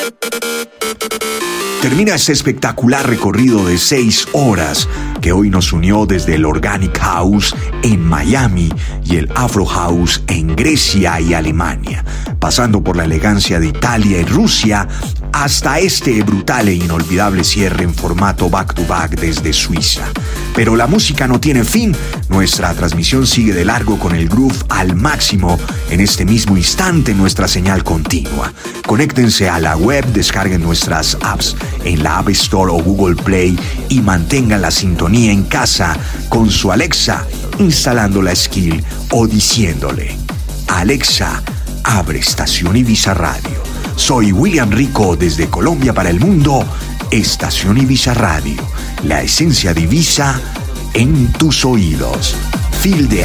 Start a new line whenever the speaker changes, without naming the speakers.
Termina este espectacular recorrido de 6 horas que hoy nos unió desde el Organic House en Miami y el Afro House en Grecia y Alemania, pasando por la elegancia de Italia y Rusia hasta este brutal e inolvidable cierre en formato back-to-back desde Suiza. Pero la música no tiene fin, nuestra transmisión sigue de largo con el groove al máximo en este mismo instante, nuestra señal continua. Conéctense a la web, descarguen nuestras apps en la App Store o Google Play y mantengan la sintonía en casa con su Alexa, instalando la skill o diciéndole: Alexa, abre Estación Ibiza Radio. Soy William Rico desde Colombia para el mundo. Estación Ibiza Radio, la esencia de Ibiza en tus oídos. Feel the